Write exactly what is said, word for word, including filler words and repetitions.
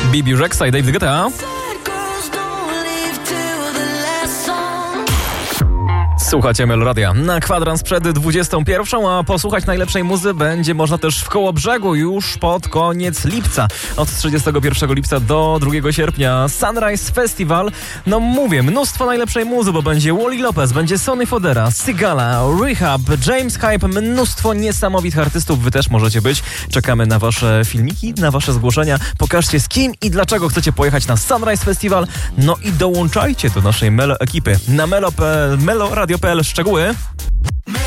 Bibi Rexa i David Guetta. Słuchacie Meloradia na kwadrans przed dwudziestą pierwszą, a posłuchać najlepszej muzy będzie można też w Kołobrzegu już pod koniec lipca. Od trzydziestego pierwszego lipca do drugiego sierpnia Sunrise Festival. No mówię, mnóstwo najlepszej muzy, bo będzie Wally Lopez, będzie Sonny Fodera, Sigala, Rehab, James Hype, mnóstwo niesamowitych artystów. Wy też możecie być. Czekamy na wasze filmiki, na wasze zgłoszenia. Pokażcie z kim i dlaczego chcecie pojechać na Sunrise Festival. No i dołączajcie do naszej Melo ekipy na Melo, Melo Radio szczegóły.